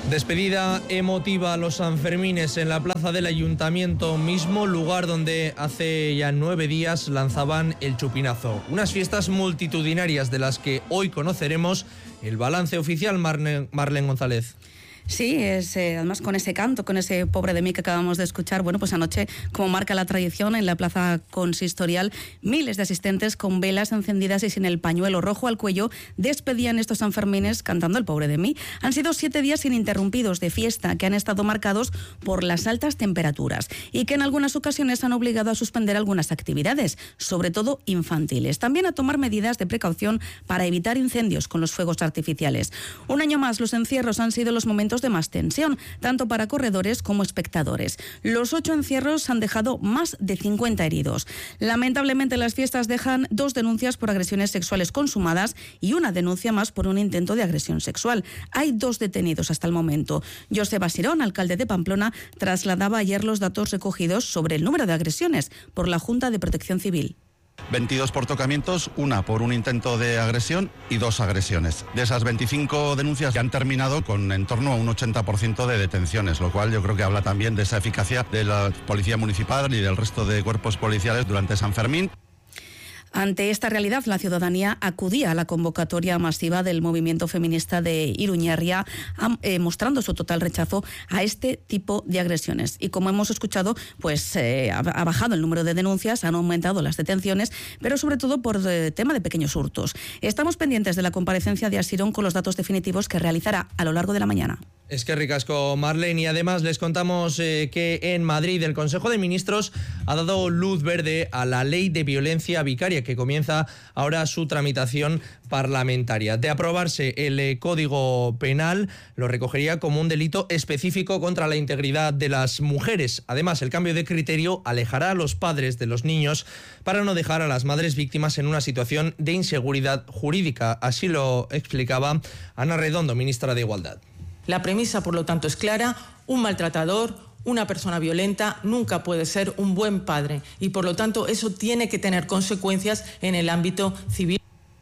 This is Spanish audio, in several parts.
Despedida emotiva a los Sanfermines en la plaza del Ayuntamiento, mismo lugar donde hace ya 9 días lanzaban el chupinazo. Unas fiestas multitudinarias de las que hoy conoceremos el balance oficial. Marlene González. Sí, además con ese canto, con ese Pobre de mí que acabamos de escuchar. Bueno, pues anoche, como marca la tradición, en la plaza consistorial, miles de asistentes con velas encendidas y sin el pañuelo rojo al cuello despedían estos Sanfermines cantando el Pobre de mí. Han sido 7 días ininterrumpidos de fiesta que han estado marcados por las altas temperaturas y que en algunas ocasiones han obligado a suspender algunas actividades, sobre todo infantiles. También a tomar medidas de precaución para evitar incendios con los fuegos artificiales. Un año más, los encierros han sido los momentos de más tensión, tanto para corredores como espectadores. Los 8 encierros han dejado más de 50 heridos. Lamentablemente, las fiestas dejan 2 denuncias por agresiones sexuales consumadas y una denuncia más por un intento de agresión sexual. Hay 2 detenidos hasta el momento. Joseba Sirón, alcalde de Pamplona, trasladaba ayer los datos recogidos sobre el número de agresiones por la Junta de Protección Civil. 22 por tocamientos, 1 por un intento de agresión y 2 agresiones. De esas 25 denuncias que han terminado con en torno a un 80% de detenciones, lo cual yo creo que habla también de esa eficacia de la Policía Municipal y del resto de cuerpos policiales durante San Fermín. Ante esta realidad, la ciudadanía acudía a la convocatoria masiva del movimiento feminista de Iruñerria, mostrando su total rechazo a este tipo de agresiones. Y como hemos escuchado, pues ha bajado el número de denuncias, han aumentado las detenciones, pero sobre todo por tema de pequeños hurtos. Estamos pendientes de la comparecencia de Asirón con los datos definitivos que realizará a lo largo de la mañana. Es que ricasco, Marlene, y además les contamos que en Madrid el Consejo de Ministros ha dado luz verde a la ley de violencia vicaria que comienza ahora su tramitación parlamentaria. De aprobarse el Código Penal, lo recogería como un delito específico contra la integridad de las mujeres. Además, el cambio de criterio alejará a los padres de los niños para no dejar a las madres víctimas en una situación de inseguridad jurídica. Así lo explicaba Ana Redondo, ministra de Igualdad. La premisa, por lo tanto, es clara: un maltratador, una persona violenta, nunca puede ser un buen padre y, por lo tanto, eso tiene que tener consecuencias en el ámbito civil.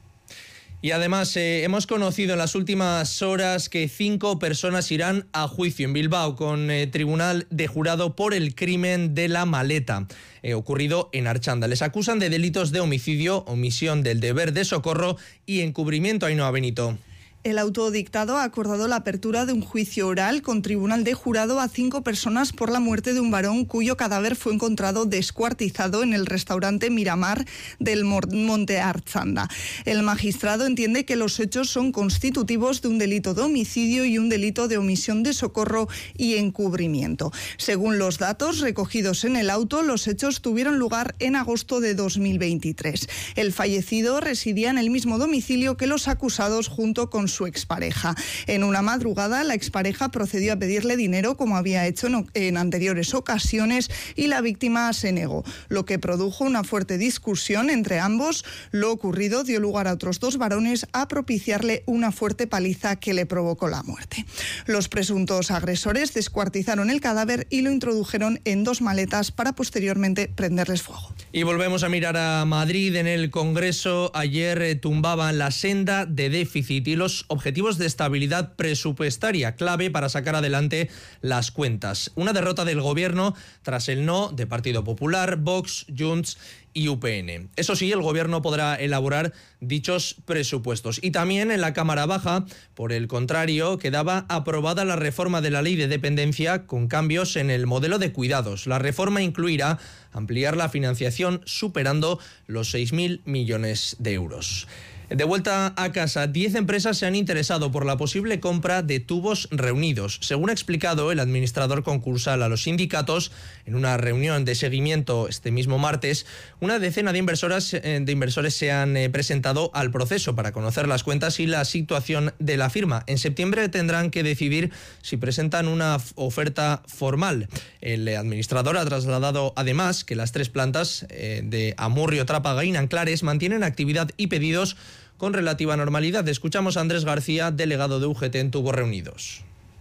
Y además hemos conocido en las últimas horas que 5 personas irán a juicio en Bilbao con tribunal de jurado por el crimen de la maleta ocurrido en Archanda. Les acusan de delitos de homicidio, omisión del deber de socorro y encubrimiento. Ainhoa Benito. El auto dictado ha acordado la apertura de un juicio oral con tribunal de jurado a 5 personas por la muerte de un varón cuyo cadáver fue encontrado descuartizado en el restaurante Miramar del Monte Archanda. El magistrado entiende que los hechos son constitutivos de un delito de homicidio y un delito de omisión de socorro y encubrimiento. Según los datos recogidos en el auto, los hechos tuvieron lugar en agosto de 2023. El fallecido residía en el mismo domicilio que los acusados junto con su expareja. En una madrugada, la expareja procedió a pedirle dinero, como había hecho en anteriores ocasiones, y la víctima se negó, lo que produjo una fuerte discusión entre ambos. Lo ocurrido dio lugar a otros 2 varones a propiciarle una fuerte paliza que le provocó la muerte. Los presuntos agresores descuartizaron el cadáver y lo introdujeron en 2 maletas para posteriormente prenderles fuego. Y volvemos a mirar a Madrid. En el Congreso ayer tumbaban la senda de déficit y los objetivos de estabilidad presupuestaria, clave para sacar adelante las cuentas. Una derrota del Gobierno tras el no de Partido Popular, Vox, Junts y UPN. Eso sí, el Gobierno podrá elaborar dichos presupuestos. Y también en la Cámara Baja, por el contrario, quedaba aprobada la reforma de la Ley de Dependencia con cambios en el modelo de cuidados. La reforma incluirá ampliar la financiación superando los 6.000 millones de euros. De vuelta a casa, 10 empresas se han interesado por la posible compra de Tubos Reunidos. Según ha explicado el administrador concursal a los sindicatos, en una reunión de seguimiento este mismo martes, una decena de inversores se han presentado al proceso para conocer las cuentas y la situación de la firma. En septiembre tendrán que decidir si presentan una oferta formal. El administrador ha trasladado además que las 3 plantas de Amurrio, Trápaga y Nanclares mantienen actividad y pedidos con relativa normalidad. Escuchamos a Andrés García, delegado de UGT en Tubos Reunidos.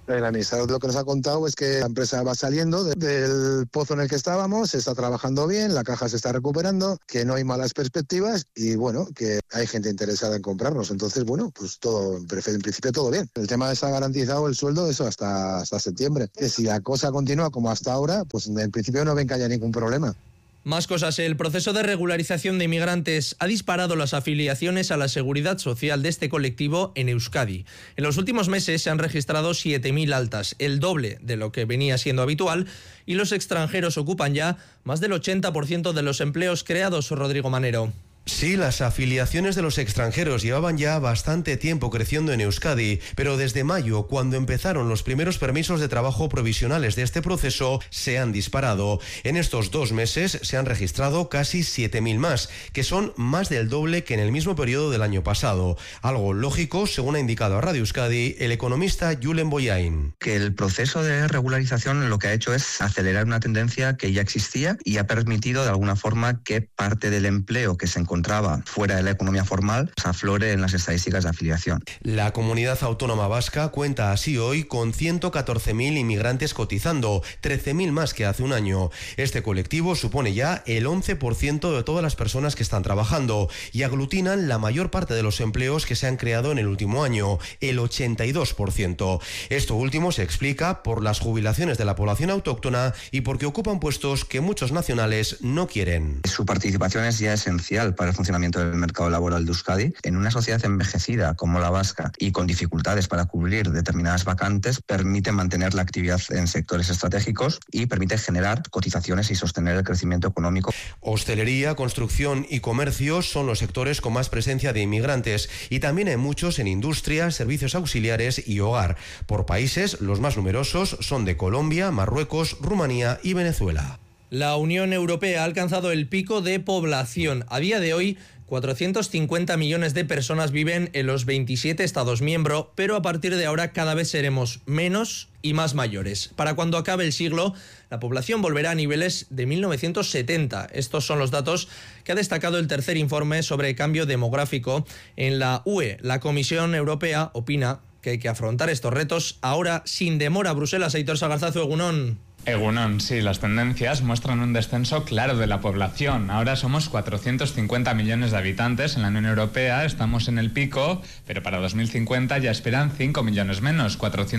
El administrador lo que nos ha contado es que la empresa va saliendo del pozo en el que estábamos, se está trabajando bien, la caja se está recuperando, que no hay malas perspectivas y bueno, que hay gente interesada en comprarnos. Entonces, bueno, pues todo, en principio todo bien. El tema está garantizado el sueldo, eso hasta septiembre. Que si la cosa continúa como hasta ahora, pues en principio no ven que haya ningún problema. Más cosas. El proceso de regularización de inmigrantes ha disparado las afiliaciones a la seguridad social de este colectivo en Euskadi. En los últimos meses se han registrado 7.000 altas, el doble de lo que venía siendo habitual, y los extranjeros ocupan ya más del 80% de los empleos creados. Rodrigo Manero. Sí, las afiliaciones de los extranjeros llevaban ya bastante tiempo creciendo en Euskadi, pero desde mayo, cuando empezaron los primeros permisos de trabajo provisionales de este proceso, se han disparado. En estos 2 meses se han registrado casi 7.000 más, que son más del doble que en el mismo periodo del año pasado. Algo lógico, según ha indicado a Radio Euskadi el economista Julen Boyain. Que el proceso de regularización lo que ha hecho es acelerar una tendencia que ya existía y ha permitido de alguna forma que parte del empleo que se encontraba fuera de la economía formal aflore en las estadísticas de afiliación. La comunidad autónoma vasca cuenta así hoy con 114.000 inmigrantes cotizando, 13.000 más que hace un año. Este colectivo supone ya el 11% de todas las personas que están trabajando y aglutinan la mayor parte de los empleos que se han creado en el último año, el 82%. Esto último se explica por las jubilaciones de la población autóctona y porque ocupan puestos que muchos nacionales no quieren. Su participación es ya esencial para el funcionamiento del mercado laboral de Euskadi. En una sociedad envejecida como la vasca y con dificultades para cubrir determinadas vacantes, permite mantener la actividad en sectores estratégicos y permite generar cotizaciones y sostener el crecimiento económico. Hostelería, construcción y comercio son los sectores con más presencia de inmigrantes y también hay muchos en industria, servicios auxiliares y hogar. Por países, los más numerosos son de Colombia, Marruecos, Rumanía y Venezuela. La Unión Europea ha alcanzado el pico de población. A día de hoy, 450 millones de personas viven en los 27 Estados miembros, pero a partir de ahora cada vez seremos menos y más mayores. Para cuando acabe el siglo, la población volverá a niveles de 1970. Estos son los datos que ha destacado el tercer informe sobre cambio demográfico en la UE. La Comisión Europea opina que hay que afrontar estos retos ahora sin demora. Bruselas, Aitor Sagarzazu, Egunon. Egunon, sí, las tendencias muestran un descenso claro de la población. Ahora somos 450 millones de habitantes en la Unión Europea, estamos en el pico, pero para 2050 ya esperan 5 millones menos,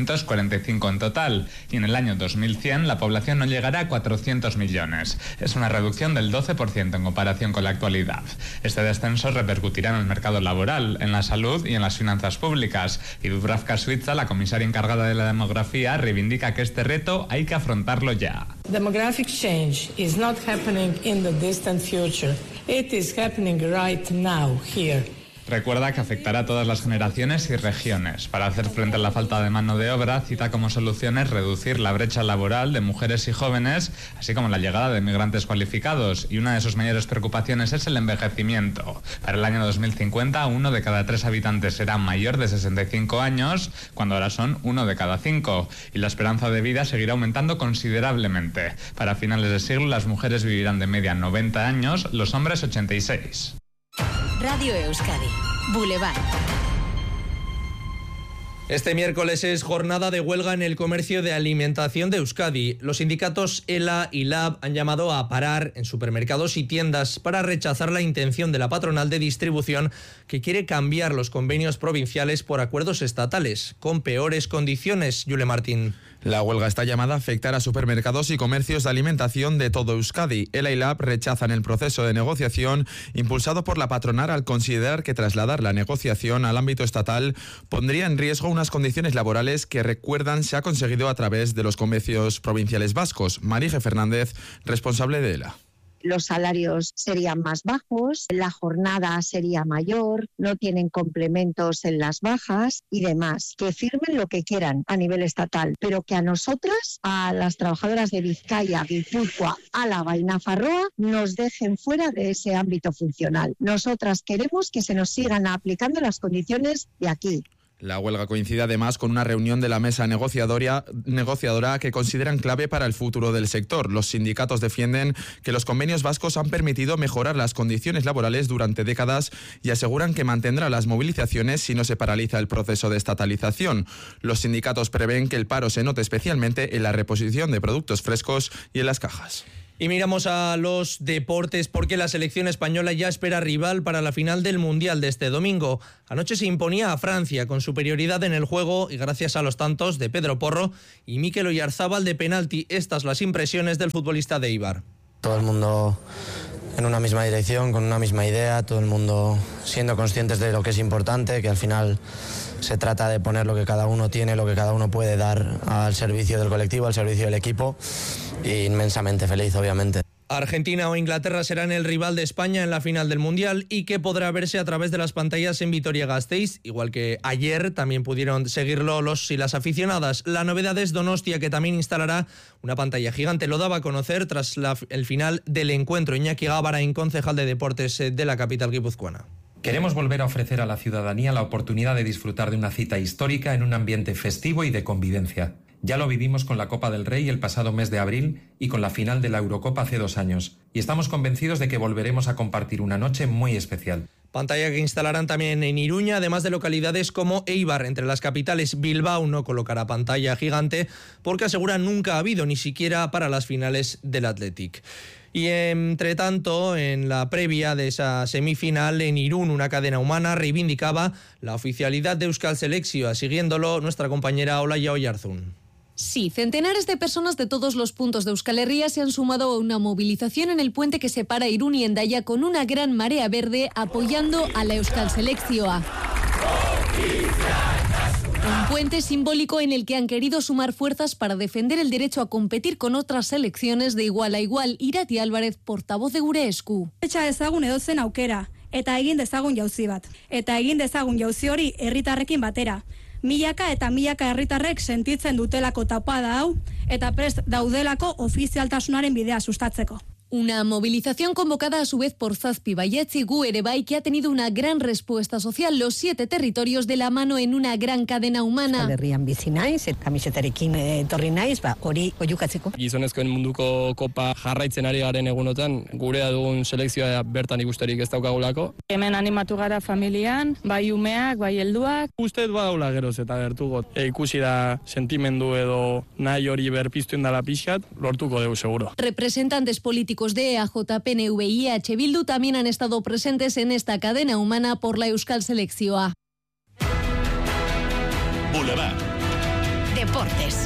445 en total. Y en el año 2100 la población no llegará a 400 millones. Es una reducción del 12% en comparación con la actualidad. Este descenso repercutirá en el mercado laboral, en la salud y en las finanzas públicas. Y Dubravka Suiza, la comisaria encargada de la demografía, reivindica que este reto hay que afrontarlo ya. Demographic change is not happening in the distant future. It is happening right now, here. Recuerda que afectará a todas las generaciones y regiones. Para hacer frente a la falta de mano de obra, cita como soluciones reducir la brecha laboral de mujeres y jóvenes, así como la llegada de migrantes cualificados. Y una de sus mayores preocupaciones es el envejecimiento. Para el año 2050, 1 de cada 3 habitantes será mayor de 65 años, cuando ahora son 1 de cada 5. Y la esperanza de vida seguirá aumentando considerablemente. Para finales de siglo, las mujeres vivirán de media 90 años, los hombres 86. Radio Euskadi, Boulevard. Este miércoles es jornada de huelga en el comercio de alimentación de Euskadi. Los sindicatos ELA y LAB han llamado a parar en supermercados y tiendas para rechazar la intención de la patronal de distribución que quiere cambiar los convenios provinciales por acuerdos estatales, con peores condiciones. Yule Martín. La huelga está llamada a afectar a supermercados y comercios de alimentación de todo Euskadi. ELA y LAB rechazan el proceso de negociación impulsado por la patronal al considerar que trasladar la negociación al ámbito estatal pondría en riesgo unas condiciones laborales que, recuerdan, se ha conseguido a través de los convenios provinciales vascos. Marije Fernández, responsable de ELA. Los salarios serían más bajos, la jornada sería mayor, no tienen complementos en las bajas y demás. Que firmen lo que quieran a nivel estatal, pero que a nosotras, a las trabajadoras de Vizcaya, Guipúzcoa, Álava y Nafarroa, nos dejen fuera de ese ámbito funcional. Nosotras queremos que se nos sigan aplicando las condiciones de aquí. La huelga coincide además con una reunión de la mesa negociadora que consideran clave para el futuro del sector. Los sindicatos defienden que los convenios vascos han permitido mejorar las condiciones laborales durante décadas y aseguran que mantendrá las movilizaciones si no se paraliza el proceso de estatalización. Los sindicatos prevén que el paro se note especialmente en la reposición de productos frescos y en las cajas. Y miramos a los deportes porque la selección española ya espera rival para la final del Mundial de este domingo. Anoche se imponía a Francia con superioridad en el juego y gracias a los tantos de Pedro Porro y Mikel Oyarzábal de penalti. Estas las impresiones del futbolista de Eibar. Todo el mundo en una misma dirección, con una misma idea, todo el mundo siendo conscientes de lo que es importante, que al final se trata de poner lo que cada uno tiene, lo que cada uno puede dar al servicio del colectivo, al servicio del equipo, y inmensamente feliz, obviamente. Argentina o Inglaterra serán el rival de España en la final del Mundial y que podrá verse a través de las pantallas en Vitoria-Gasteiz, igual que ayer también pudieron seguirlo los y las aficionadas. La novedad es Donostia, que también instalará una pantalla gigante. Lo daba a conocer tras el final del encuentro. Iñaki Gábarain, concejal de deportes de la capital guipuzcoana. Queremos volver a ofrecer a la ciudadanía la oportunidad de disfrutar de una cita histórica en un ambiente festivo y de convivencia. Ya lo vivimos con la Copa del Rey el pasado mes de abril y con la final de la Eurocopa hace 2 años. Y estamos convencidos de que volveremos a compartir una noche muy especial. Pantalla que instalarán también en Iruña, además de localidades como Eibar. Entre las capitales, Bilbao no colocará pantalla gigante porque asegura nunca ha habido, ni siquiera para las finales del Athletic. Y entre tanto, en la previa de esa semifinal en Irún, una cadena humana reivindicaba la oficialidad de Euskal Selekzioa, siguiéndolo nuestra compañera Olaya Oyarzún. Sí, centenares de personas de todos los puntos de Euskal Herria se han sumado a una movilización en el puente que separa Irún y Hendaya con una gran marea verde apoyando a la Euskal Selekzioa. Un puente simbólico en el que han querido sumar fuerzas para defender el derecho a competir con otras selecciones de igual a igual. Irati Álvarez, portavoz de Gure Esku. Etxa ezagun edozen aukera, eta egin dezagun jauzi bat. Eta egin dezagun jauzi hori herritarrekin batera. Milaka eta milaka herritarrek sentitzen dutelako tapada hau, eta prest daudelako ofizialtasunaren bidea sustatzeko. Una movilización convocada a su vez por Zazpi Baietz y Gu ere bai, que ha tenido una gran respuesta social. Los 7 territorios de la mano en una gran cadena humana. Euskal Herrian bizi naiz, kamisetarekin etorri naiz, hori oihukatzeko. Gizonezkoen munduko kopa jarraitzen ari garen egunotan, gurea dugun selekzioa bertan ikusterik ez daukagulako. Hemen animatu gara familian, bai umeak, bai helduak. Uste badaula geroz eta gertuko. Ikusi da sentimendu edo nahi hori berpiztu indala pixat, lortuko dugu seguro. Representantes políticos de EAJ, PNV y EH Bildu también han estado presentes en esta cadena humana por la Euskal Selekzioa. Boulevard. Deportes.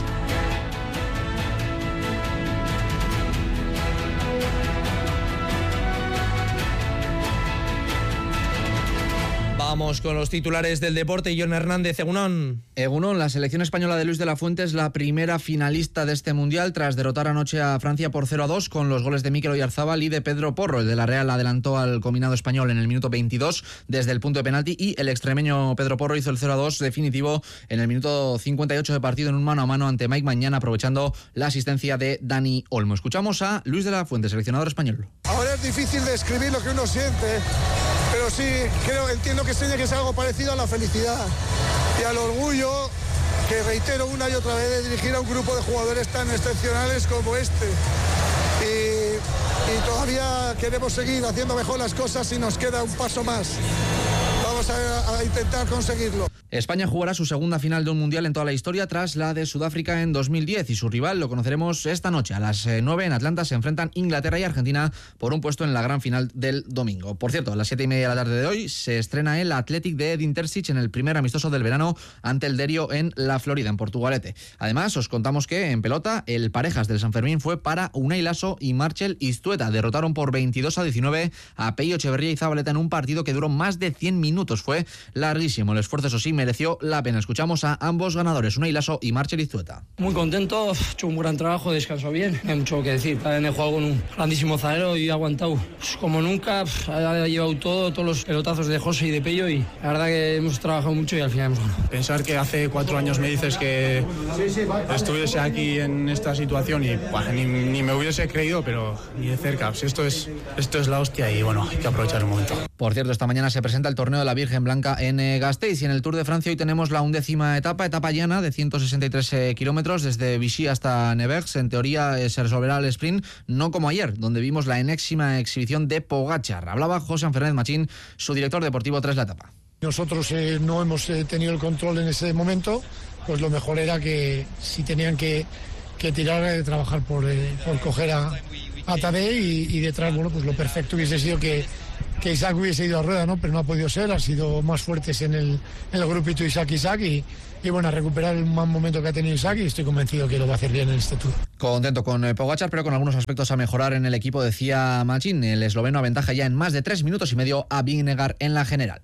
Vamos con los titulares del deporte. Jon Hernández, Egunon. Egunon, la selección española de Luis de la Fuente es la primera finalista de este Mundial tras derrotar anoche a Francia por 0-2 con los goles de Mikel Oyarzábal y de Pedro Porro. El de la Real adelantó al combinado español en el minuto 22 desde el punto de penalti y el extremeño Pedro Porro hizo el 0-2 definitivo en el minuto 58 de partido en un mano a mano ante Mike Mañana, aprovechando la asistencia de Dani Olmo. Escuchamos a Luis de la Fuente, seleccionador español. Ahora es difícil describir lo que uno siente, pero sí entiendo que que es algo parecido a la felicidad y al orgullo que reitero una y otra vez de dirigir a un grupo de jugadores tan excepcionales como este. Y todavía queremos seguir haciendo mejor las cosas y nos queda un paso más. Vamos a intentar conseguirlo. España jugará su segunda final de un mundial en toda la historia tras la de Sudáfrica en 2010 y su rival lo conoceremos esta noche. A las 9 en Atlanta se enfrentan Inglaterra y Argentina por un puesto en la gran final del domingo. Por cierto, a las 7:30 de la tarde de hoy se estrena el Athletic de Edin Terzic en el primer amistoso del verano ante el Derio en la Florida, en Portugalete. Además, os contamos que en pelota el Parejas del San Fermín fue para Unai Laso y Marcel Iztueta. Derrotaron por 22-19 a Peio Echeverría y Zabaleta en un partido que duró más de 100 minutos. Fue larguísimo. El esfuerzo, eso sí, mereció la pena. Escuchamos a ambos ganadores, Unai Laso y Marcel Iztueta. Muy contento, he hecho un gran trabajo, descanso bien, no hay mucho que decir. También he jugado con un grandísimo zaguero y he aguantado como nunca, ha llevado todos los pelotazos de José y de Pello y la verdad que hemos trabajado mucho y al final hemos ganado. Pensar que hace 4 años me dices que estuviese aquí en esta situación y ni me hubiese creído, pero ni de cerca. Pues esto es la hostia y bueno, hay que aprovechar el momento. Por cierto, esta mañana se presenta el torneo de la Virgen Blanca en Gasteiz y en el Tour de Francia hoy tenemos la 11ª etapa llana de 163 kilómetros desde Vichy hasta Nevers. En teoría se resolverá el sprint, no como ayer, donde vimos la enésima exhibición de Pogačar. Hablaba José Fernández Machín, su director deportivo tras la etapa. Nosotros no hemos tenido el control en ese momento, pues lo mejor era que si tenían que tirar, trabajar por coger a Tadej y detrás, bueno, pues lo perfecto hubiese sido que Isaac hubiese ido a rueda, ¿no? Pero no ha podido ser, han sido más fuertes en el grupito Isaac y bueno, a recuperar el mal momento que ha tenido Isaac y estoy convencido que lo va a hacer bien en este Tour. Contento con Pogačar, pero con algunos aspectos a mejorar en el equipo, decía Machín. El esloveno aventaja ya en más de 3 minutos y medio a Vingegaard en la general.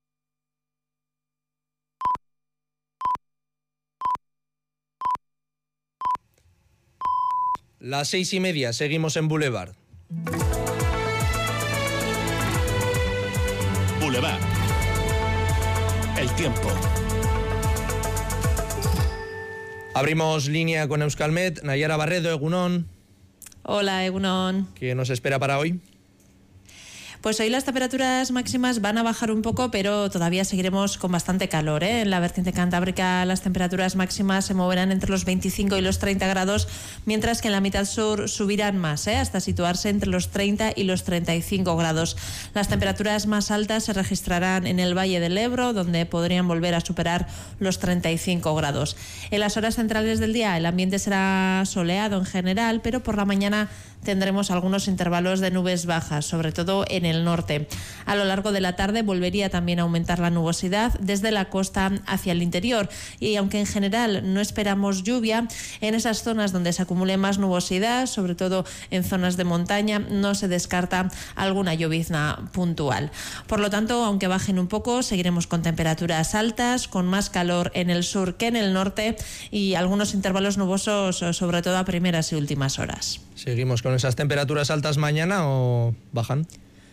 Las 6:30, seguimos en Boulevard. Boulevard. El tiempo. Abrimos línea con Euskalmet. Nayara Barredo, Egunon. Hola, Egunon. ¿Qué nos espera para hoy? Pues hoy las temperaturas máximas van a bajar un poco, pero todavía seguiremos con bastante calor, ¿eh? En la vertiente cantábrica las temperaturas máximas se moverán entre los 25 y los 30 grados, mientras que en la mitad sur subirán más, hasta situarse entre los 30 y los 35 grados. Las temperaturas más altas se registrarán en el Valle del Ebro, donde podrían volver a superar los 35 grados. En las horas centrales del día el ambiente será soleado en general, pero por la mañana tendremos algunos intervalos de nubes bajas, sobre todo en el norte. A lo largo de la tarde volvería también a aumentar la nubosidad desde la costa hacia el interior y aunque en general no esperamos lluvia, en esas zonas donde se acumule más nubosidad, sobre todo en zonas de montaña, no se descarta alguna llovizna puntual. Por lo tanto, aunque bajen un poco, seguiremos con temperaturas altas, con más calor en el sur que en el norte y algunos intervalos nubosos, sobre todo a primeras y últimas horas. ¿Seguimos con esas temperaturas altas mañana o bajan?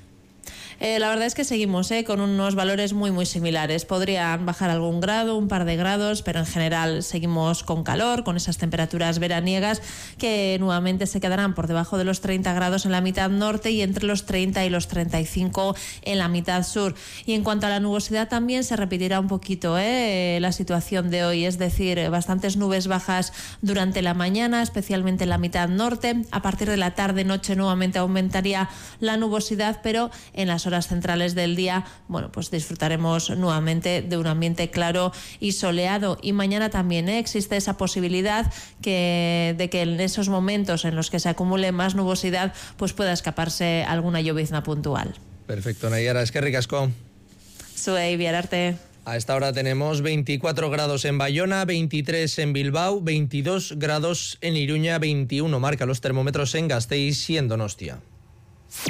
La verdad es que seguimos con unos valores muy similares. Podrían bajar algún grado, un par de grados, pero en general seguimos con calor, con esas temperaturas veraniegas que nuevamente se quedarán por debajo de los 30 grados en la mitad norte y entre los 30 y los 35 en la mitad sur. Y en cuanto a la nubosidad también se repetirá un poquito la situación de hoy, es decir, bastantes nubes bajas durante la mañana, especialmente en la mitad norte. A partir de la tarde-noche nuevamente aumentaría la nubosidad, pero en las horas centrales del día, bueno, pues disfrutaremos nuevamente de un ambiente claro y soleado. Y mañana también existe esa posibilidad de que en esos momentos en los que se acumule más nubosidad, pues pueda escaparse alguna llovizna puntual. Perfecto, Nayara, eskerrik asko. Zuei, biararte. A esta hora tenemos 24 grados en Bayona, 23 en Bilbao, 22 grados en Iruña, 21 marca los termómetros en Gasteiz y en Donostia.